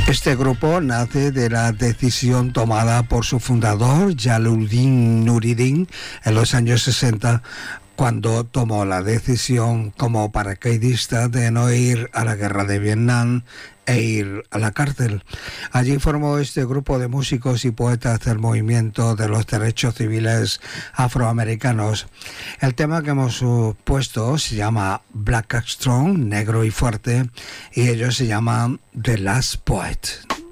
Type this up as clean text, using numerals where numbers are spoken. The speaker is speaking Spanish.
Este grupo nace de la decisión tomada por su fundador, Jalaluddin Nuruddin, en los años 60, cuando tomó la decisión como paracaidista de no ir a la guerra de Vietnam e ir a la cárcel. Allí formó este grupo de músicos y poetas del movimiento de los derechos civiles afroamericanos. El tema que hemos puesto se llama Black and Strong, negro y fuerte, y ellos se llaman The Last Poet.